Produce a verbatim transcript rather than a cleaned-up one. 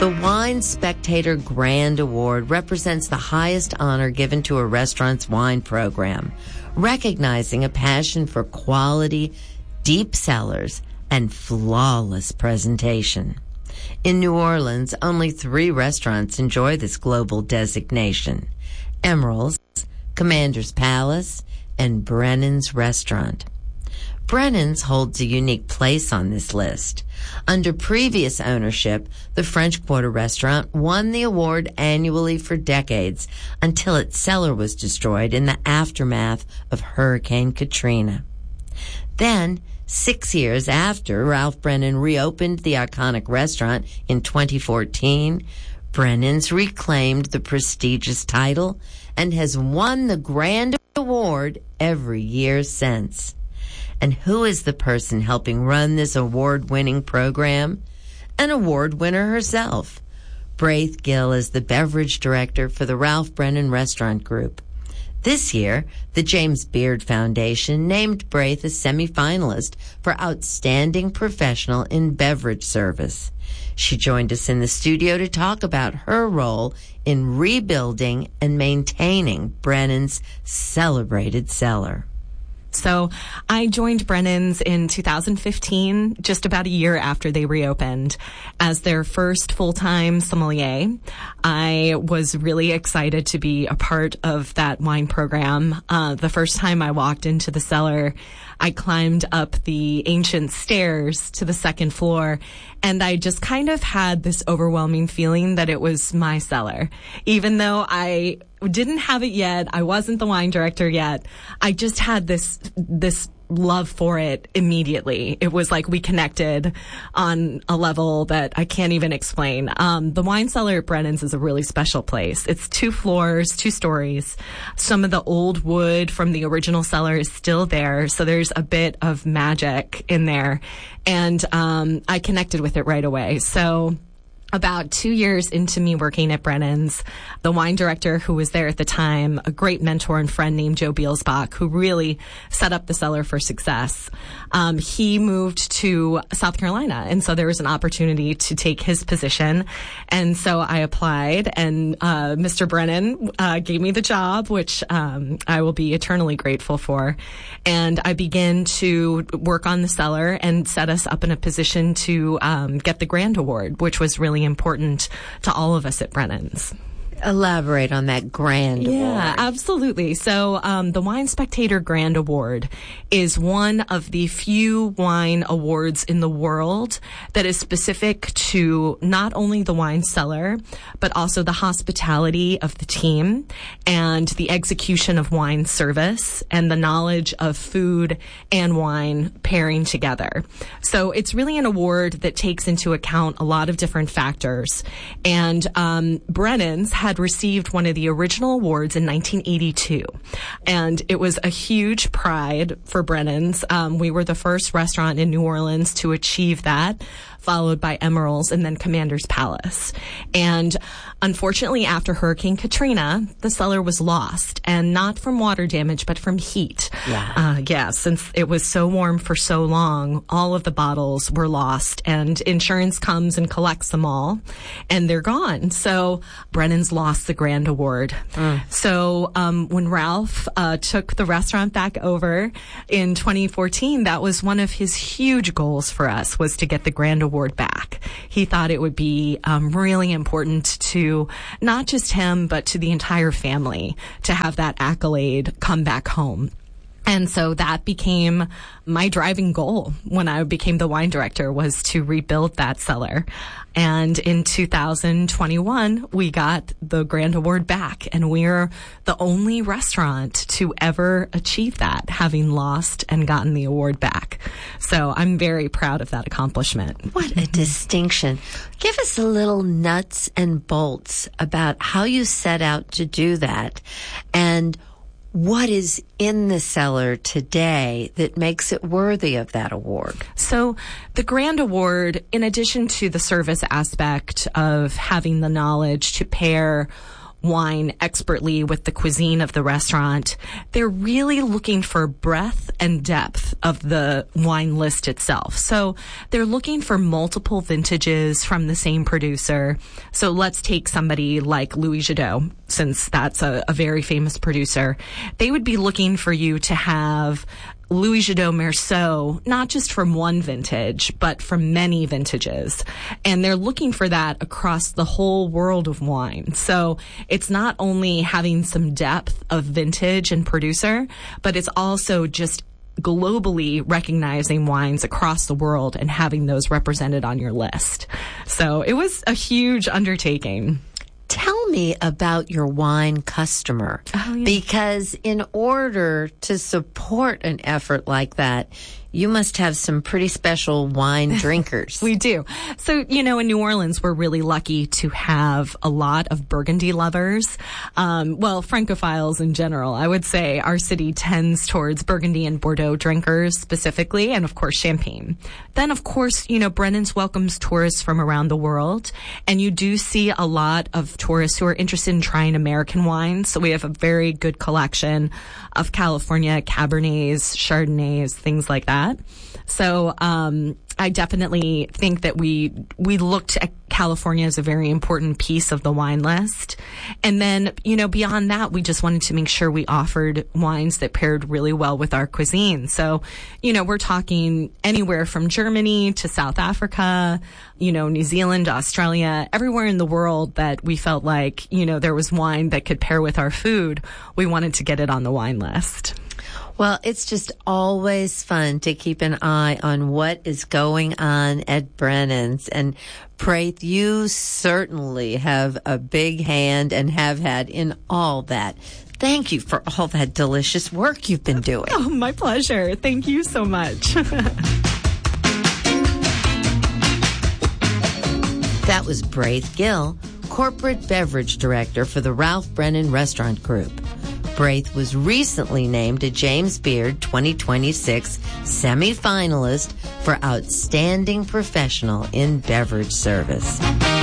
The Wine Spectator Grand Award represents the highest honor given to a restaurant's wine program, recognizing a passion for quality, deep cellars, and flawless presentation. In New Orleans, only three restaurants enjoy this global designation: Emeril's, Commander's Palace, and Brennan's Restaurant. Brennan's holds a unique place on this list. Under previous ownership, the French Quarter restaurant won the award annually for decades until its cellar was destroyed in the aftermath of Hurricane Katrina. Then, six years after Ralph Brennan reopened the iconic restaurant in twenty fourteen, Brennan's reclaimed the prestigious title and has won the Grand Award every year since. And who is the person helping run this award-winning program? An award winner herself. Braith Gill is the beverage director for the Ralph Brennan Restaurant Group. This year, the James Beard Foundation named Braith a semifinalist for Outstanding Professional in Beverage Service. She joined us in the studio to talk about her role in rebuilding and maintaining Brennan's celebrated cellar. So I joined Brennan's in two thousand fifteen, just about a year after they reopened, as their first full-time sommelier. I was really excited to be a part of that wine program. Uh, the first time I walked into the cellar, I climbed up the ancient stairs to the second floor, and I just kind of had this overwhelming feeling that it was my cellar. Even though I didn't have it yet, I wasn't the wine director yet, I just had this this love for it immediately. It was like we connected on a level that I can't even explain. Um, the wine cellar at Brennan's is a really special place. It's two floors, two stories. Some of the old wood from the original cellar is still there, so there's a bit of magic in there. And um, I connected with it right away. So about two years into me working at Brennan's, the wine director who was there at the time, a great mentor and friend named Joe Bielsbach, who really set up the cellar for success, um, he moved to South Carolina. And so there was an opportunity to take his position. And so I applied, and uh, Mister Brennan uh, gave me the job, which um, I will be eternally grateful for. And I began to work on the cellar and set us up in a position to um, get the Grand Award, which was really important to all of us at Brennan's. Elaborate on that Grand Award. Yeah, absolutely. So um, the Wine Spectator Grand Award is one of the few wine awards in the world that is specific to not only the wine cellar, but also the hospitality of the team and the execution of wine service and the knowledge of food and wine pairing together. So it's really an award that takes into account a lot of different factors. And um, Brennan's had received one of the original awards in nineteen eighty-two. And it was a huge pride for Brennan's. Um, we were the first restaurant in New Orleans to achieve that, followed by Emeril's and then Commander's Palace. And unfortunately, after Hurricane Katrina, the cellar was lost, and not from water damage, but from heat. Yeah. Uh, yeah, since it was so warm for so long, all of the bottles were lost, and insurance comes and collects them all, and they're gone. So Brennan's lost the Grand Award. Mm. So um, when Ralph uh, took the restaurant back over in twenty fourteen, that was one of his huge goals for us, was to get the Grand Award back. He thought it would be um, really important to not just him, but to the entire family to have that accolade come back home. And so that became my driving goal when I became the wine director, was to rebuild that cellar. And in two thousand twenty-one, we got the Grand Award back, and we're the only restaurant to ever achieve that, having lost and gotten the award back. So I'm very proud of that accomplishment. What a distinction. Give us a little nuts and bolts about how you set out to do that, and what is in the cellar today that makes it worthy of that award? So the Grand Award, in addition to the service aspect of having the knowledge to pair wine expertly with the cuisine of the restaurant. They're really looking for breadth and depth of the wine list itself. So they're looking for multiple vintages from the same producer. So let's take somebody like Louis Jadot, since that's a, a very famous producer. They would be looking for you to have Louis Jadot Meursault, not just from one vintage, but from many vintages. And they're looking for that across the whole world of wine. So it's not only having some depth of vintage and producer, but it's also just globally recognizing wines across the world and having those represented on your list. So it was a huge undertaking. Tell me about your wine customer, oh, yeah. because in order to support an effort like that, you must have some pretty special wine drinkers. We do. So, you know, in New Orleans, we're really lucky to have a lot of Burgundy lovers. Um, well, Francophiles in general. I would say our city tends towards Burgundy and Bordeaux drinkers specifically, and of course, Champagne. Then, of course, you know, Brennan's welcomes tourists from around the world, and you do see a lot of tourists who are interested in trying American wines. So we have a very good collection of California Cabernets, Chardonnays, things like that. So um, I definitely think that we we looked at California as a very important piece of the wine list. And then, you know, beyond that, we just wanted to make sure we offered wines that paired really well with our cuisine. So, you know, we're talking anywhere from Germany to South Africa, you know, New Zealand, Australia, everywhere in the world that we felt like, you know, there was wine that could pair with our food. We wanted to get it on the wine list. Well, it's just always fun to keep an eye on what is going on at Brennan's. And Braith, you certainly have a big hand and have had in all that. Thank you for all that delicious work you've been doing. Oh, my pleasure. Thank you so much. That was Braith Gill, Corporate Beverage Director for the Ralph Brennan Restaurant Group. Braith was recently named a James Beard twenty twenty-six semifinalist for Outstanding Professional in Beverage Service.